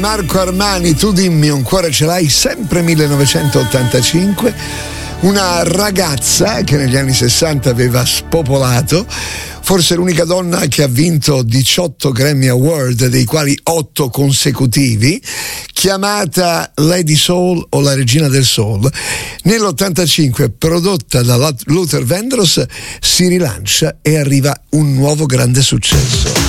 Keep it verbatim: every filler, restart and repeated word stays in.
Marco Armani, tu dimmi, un cuore ce l'hai, sempre millenovecentottantacinque, una ragazza che negli anni sessanta aveva spopolato, forse l'unica donna che ha vinto diciotto Grammy Award, dei quali otto consecutivi, chiamata Lady Soul o la regina del soul. Nell'ottantacinque, prodotta da Luther Vandross, si rilancia e arriva un nuovo grande successo.